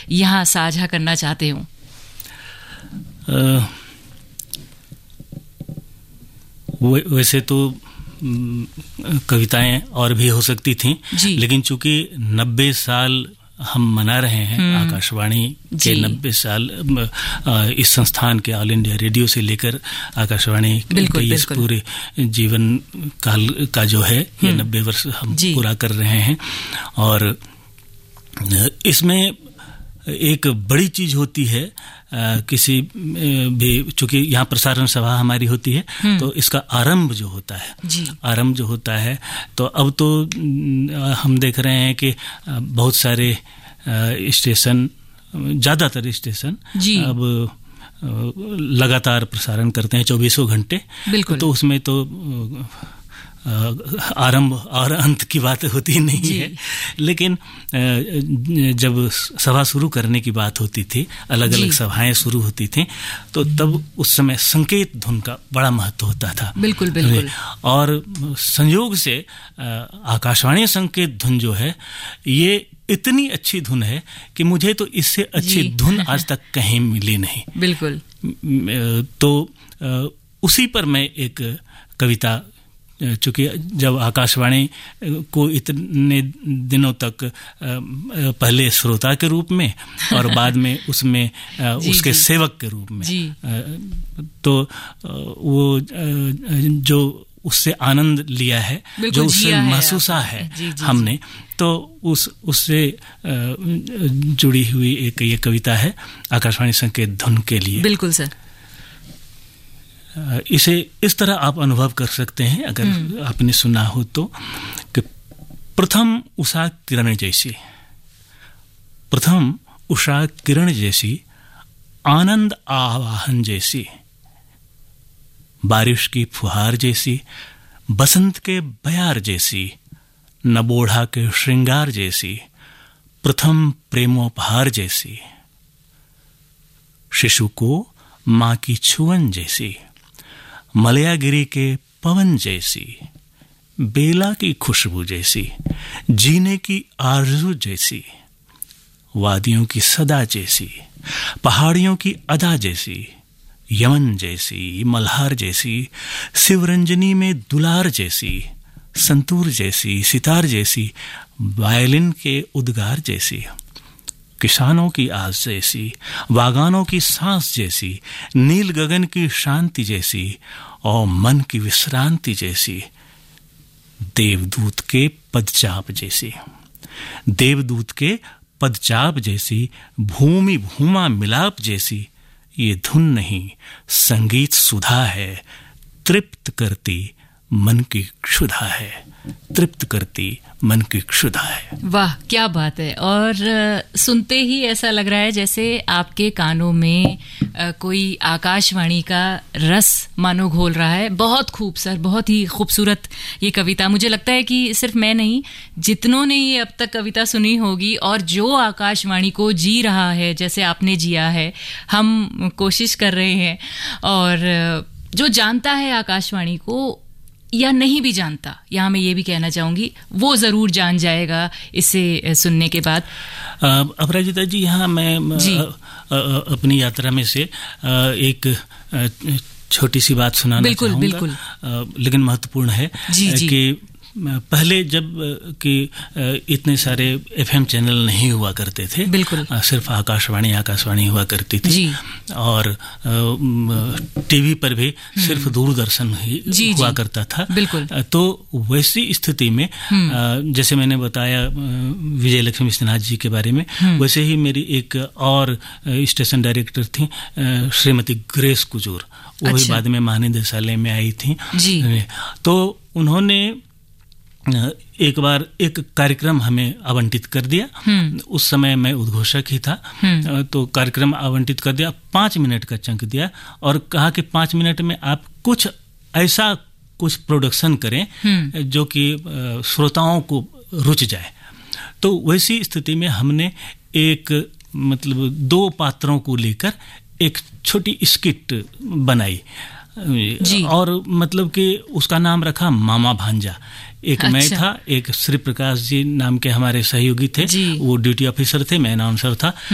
यहाँ साझा करना चाहते हो? वैसे तो कविताएं और भी हो सकती थीं, लेकिन चूंकि 90 साल हम मना रहे हैं, आकाशवाणी के 90 साल इस संस्थान के, ऑल इंडिया रेडियो से लेकर आकाशवाणी के इस पूरे जीवन काल का जो है ये 90 वर्ष हम पूरा कर रहे हैं। और इसमें एक बड़ी चीज होती है, किसी भी, चूंकि यहाँ प्रसारण सभा हमारी होती है, तो इसका आरंभ जो होता है, तो अब तो हम देख रहे हैं कि बहुत सारे स्टेशन, ज़्यादातर स्टेशन अब लगातार प्रसारण करते हैं 24 घंटे। तो उसमें तो आरंभ और अंत की बात होती नहीं है, लेकिन जब सभा शुरू करने की बात होती थी, अलग अलग सभाएं शुरू होती थी, तो तब उस समय संकेत धुन का बड़ा महत्व होता था। बिल्कुल। और संयोग से आकाशवाणी संकेत धुन जो है, ये इतनी अच्छी धुन है कि मुझे तो इससे अच्छी धुन आज तक कहीं मिली नहीं। बिल्कुल। तो उसी पर मैं एक कविता, चूंकि जब आकाशवाणी को इतने दिनों तक पहले श्रोता के रूप में और बाद में उसमें उसके सेवक के रूप में, तो वो जो उससे आनंद लिया है, जो उससे महसूसा है हमने, तो उससे जुड़ी हुई एक ये कविता है आकाशवाणी संकेत धुन के लिए। बिल्कुल सर। इसे इस तरह आप अनुभव कर सकते हैं, अगर आपने सुना हो तो, कि प्रथम उषा किरण जैसी, आनंद आवाहन जैसी, बारिश की फुहार जैसी, बसंत के बयार जैसी, नबोढ़ा के श्रृंगार जैसी, प्रथम प्रेमोपहार जैसी, शिशु को माँ की छुअन जैसी, मलयागिरी के पवन जैसी, बेला की खुशबू जैसी, जीने की आरज़ू जैसी, वादियों की सदा जैसी, पहाड़ियों की अदा जैसी, यमन जैसी, मल्हार जैसी, शिवरंजनी में दुलार जैसी, संतूर जैसी, सितार जैसी, वायलिन के उद्गार जैसी, किसानों की आस जैसी, बागानों की सांस जैसी, नील गगन की शांति जैसी और मन की विश्रांति जैसी, देवदूत के पदचाप जैसी, भूमि भूमा मिलाप जैसी, ये धुन नहीं संगीत सुधा है, तृप्त करती मन की क्षुधा है, वाह, क्या बात है। और सुनते ही ऐसा लग रहा है जैसे आपके कानों में कोई आकाशवाणी का रस मानो घोल रहा है। बहुत खूब सर, बहुत ही खूबसूरत ये कविता। मुझे लगता है कि सिर्फ मैं नहीं, जितनों ने ये अब तक कविता सुनी होगी और जो आकाशवाणी को जी रहा है जैसे आपने जिया है, हम कोशिश कर रहे हैं, और जो जानता है आकाशवाणी को या नहीं भी जानता, यहाँ मैं ये भी कहना चाहूंगी, वो जरूर जान जाएगा इसे सुनने के बाद। अपराजिता जी, यहाँ मैं अपनी यात्रा में से एक छोटी सी बात सुनाना चाहूँगा। बिल्कुल। लेकिन महत्वपूर्ण है कि पहले जब कि इतने सारे एफएम चैनल नहीं हुआ करते थे, बिल्कुल, सिर्फ आकाशवाणी हुआ करती थी, और टीवी पर भी सिर्फ दूरदर्शन ही हुआ करता था। बिल्कुल। तो वैसी स्थिति में जैसे मैंने बताया विजय लक्ष्मी सिन्हा जी के बारे में, वैसे ही मेरी एक और स्टेशन डायरेक्टर थी श्रीमती ग्रेस कुजूर, वो भी बाद में महानिदेशालय में आई थी। तो उन्होंने एक बार एक कार्यक्रम हमें आवंटित कर दिया। उस समय मैं उद्घोषक ही था, तो कार्यक्रम आवंटित कर दिया, 5 मिनट का चंक दिया और कहा कि 5 मिनट में आप कुछ ऐसा प्रोडक्शन करें जो कि श्रोताओं को रुच जाए। तो वैसी स्थिति में हमने एक 2 पात्रों को लेकर एक छोटी स्किट बनाई और कि उसका नाम रखा मामा भांजा। एक मैं था, एक श्री प्रकाश जी नाम के हमारे सहयोगी थे, वो ड्यूटी ऑफिसर थे, मैं अनाउंसर था।